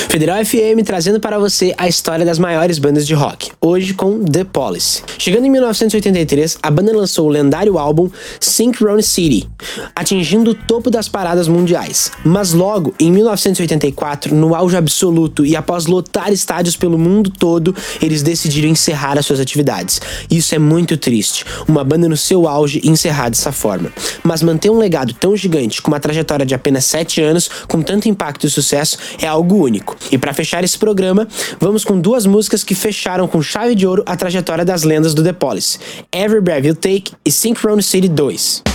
Federal FM trazendo para você a história das maiores bandas de rock, hoje com The Police. Chegando em 1983, a banda lançou o lendário álbum Synchronicity, atingindo o topo das paradas mundiais. Mas logo, em 1984, no auge absoluto e após lotar estádios pelo mundo todo, eles decidiram encerrar as suas atividades. Isso é muito triste, uma banda no seu auge encerrar dessa forma. Mas manter um legado tão gigante, com uma trajetória de apenas 7 anos, com tanto impacto e sucesso, é algo único. E para fechar esse programa, vamos com duas músicas que fecharam com chave de ouro a trajetória das lendas do The Police: Every Breath You Take e Synchronicity 2.